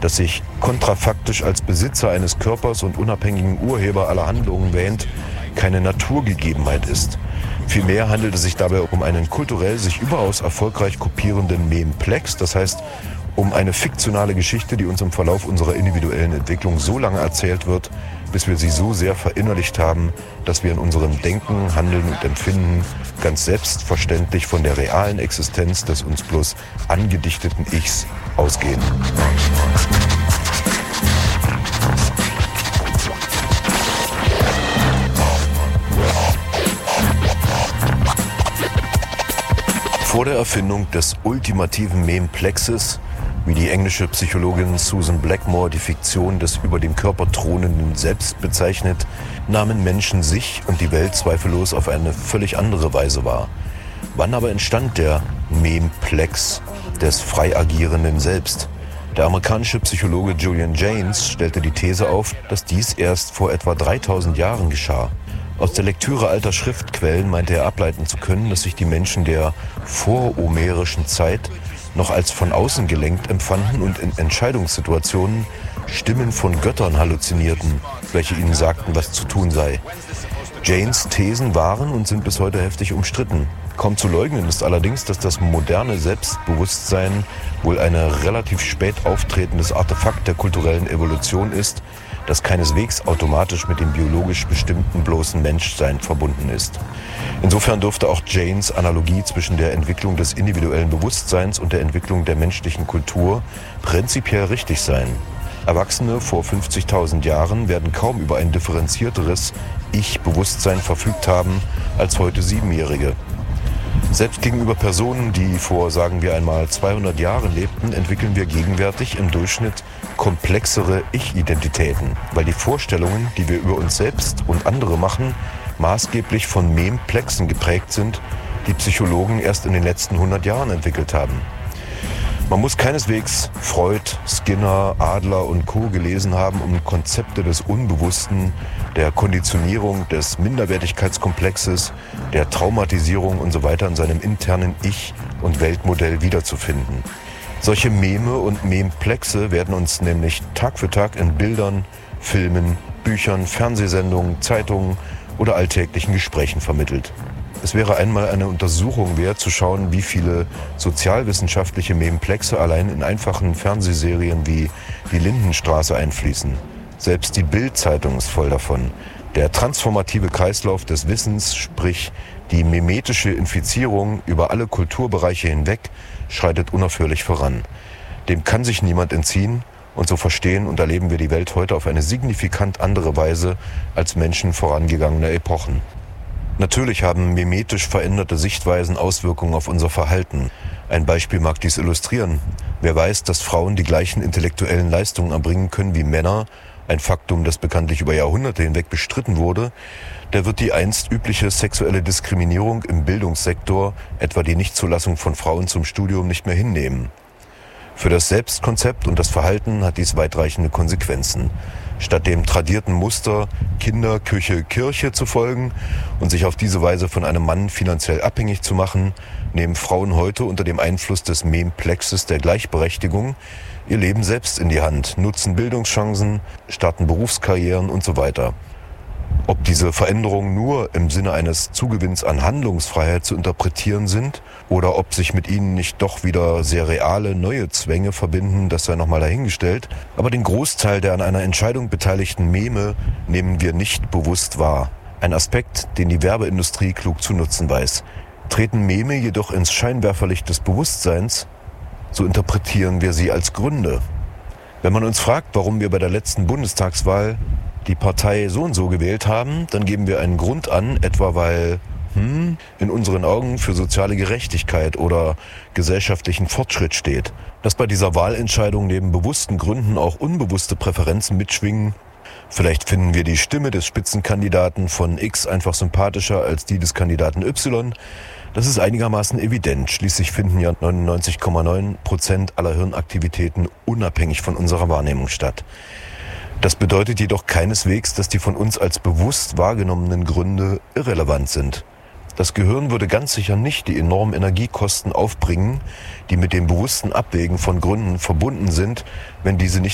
das sich kontrafaktisch als Besitzer eines Körpers und unabhängigen Urheber aller Handlungen wähnt, keine Naturgegebenheit ist. Vielmehr handelt es sich dabei um einen kulturell sich überaus erfolgreich kopierenden Memplex, das heißt um eine fiktionale Geschichte, die uns im Verlauf unserer individuellen Entwicklung so lange erzählt wird, bis wir sie so sehr verinnerlicht haben, dass wir in unserem Denken, Handeln und Empfinden ganz selbstverständlich von der realen Existenz des uns bloß angedichteten Ichs ausgehen. Vor der Erfindung des ultimativen Memplexes, wie die englische Psychologin Susan Blackmore die Fiktion des über dem Körper thronenden Selbst bezeichnet, nahmen Menschen sich und die Welt zweifellos auf eine völlig andere Weise wahr. Wann aber entstand der Memplex des frei agierenden Selbst? Der amerikanische Psychologe Julian Jaynes stellte die These auf, dass dies erst vor etwa 3000 Jahren geschah. Aus der Lektüre alter Schriftquellen meinte er ableiten zu können, dass sich die Menschen der vorhomerischen Zeit noch als von außen gelenkt empfanden und in Entscheidungssituationen Stimmen von Göttern halluzinierten, welche ihnen sagten, was zu tun sei. Jaynes Thesen waren und sind bis heute heftig umstritten. Kaum zu leugnen ist allerdings, dass das moderne Selbstbewusstsein wohl ein relativ spät auftretendes Artefakt der kulturellen Evolution ist, das keineswegs automatisch mit dem biologisch bestimmten bloßen Menschsein verbunden ist. Insofern dürfte auch Jaynes Analogie zwischen der Entwicklung des individuellen Bewusstseins und der Entwicklung der menschlichen Kultur prinzipiell richtig sein. Erwachsene vor 50.000 Jahren werden kaum über ein differenzierteres Ich-Bewusstsein verfügt haben als heute Siebenjährige. Selbst gegenüber Personen, die vor, sagen wir einmal, 200 Jahren lebten, entwickeln wir gegenwärtig im Durchschnitt komplexere Ich-Identitäten, weil die Vorstellungen, die wir über uns selbst und andere machen, maßgeblich von Memplexen geprägt sind, die Psychologen erst in den letzten 100 Jahren entwickelt haben. Man muss keineswegs Freud, Skinner, Adler und Co. gelesen haben, um Konzepte des Unbewussten, der Konditionierung, des Minderwertigkeitskomplexes, der Traumatisierung usw. in seinem internen Ich- und Weltmodell wiederzufinden. Solche Meme und Memplexe werden uns nämlich Tag für Tag in Bildern, Filmen, Büchern, Fernsehsendungen, Zeitungen oder alltäglichen Gesprächen vermittelt. Es wäre einmal eine Untersuchung wert, zu schauen, wie viele sozialwissenschaftliche Memplexe allein in einfachen Fernsehserien wie Die Lindenstraße einfließen. Selbst die Bild-Zeitung ist voll davon. Der transformative Kreislauf des Wissens, sprich die memetische Infizierung über alle Kulturbereiche hinweg, schreitet unaufhörlich voran. Dem kann sich niemand entziehen und so verstehen und erleben wir die Welt heute auf eine signifikant andere Weise als Menschen vorangegangener Epochen. Natürlich haben memetisch veränderte Sichtweisen Auswirkungen auf unser Verhalten. Ein Beispiel mag dies illustrieren. Wer weiß, dass Frauen die gleichen intellektuellen Leistungen erbringen können wie Männer, ein Faktum, das bekanntlich über Jahrhunderte hinweg bestritten wurde, der wird die einst übliche sexuelle Diskriminierung im Bildungssektor, etwa die Nichtzulassung von Frauen zum Studium, nicht mehr hinnehmen. Für das Selbstkonzept und das Verhalten hat dies weitreichende Konsequenzen. Statt dem tradierten Muster Kinder, Küche, Kirche zu folgen und sich auf diese Weise von einem Mann finanziell abhängig zu machen, nehmen Frauen heute unter dem Einfluss des Memplexes der Gleichberechtigung ihr Leben selbst in die Hand, nutzen Bildungschancen, starten Berufskarrieren und so weiter. Ob diese Veränderungen nur im Sinne eines Zugewinns an Handlungsfreiheit zu interpretieren sind oder ob sich mit ihnen nicht doch wieder sehr reale neue Zwänge verbinden, das sei nochmal dahingestellt. Aber den Großteil der an einer Entscheidung beteiligten Meme nehmen wir nicht bewusst wahr. Ein Aspekt, den die Werbeindustrie klug zu nutzen weiß. Treten Meme jedoch ins Scheinwerferlicht des Bewusstseins, so interpretieren wir sie als Gründe. Wenn man uns fragt, warum wir bei der letzten Bundestagswahl die Partei so und so gewählt haben, dann geben wir einen Grund an, etwa weil in unseren Augen für soziale Gerechtigkeit oder gesellschaftlichen Fortschritt steht. Dass bei dieser Wahlentscheidung neben bewussten Gründen auch unbewusste Präferenzen mitschwingen. Vielleicht finden wir die Stimme des Spitzenkandidaten von X einfach sympathischer als die des Kandidaten Y. Das ist einigermaßen evident. Schließlich finden ja 99,9% aller Hirnaktivitäten unabhängig von unserer Wahrnehmung statt. Das bedeutet jedoch keineswegs, dass die von uns als bewusst wahrgenommenen Gründe irrelevant sind. Das Gehirn würde ganz sicher nicht die enormen Energiekosten aufbringen, die mit dem bewussten Abwägen von Gründen verbunden sind, wenn diese nicht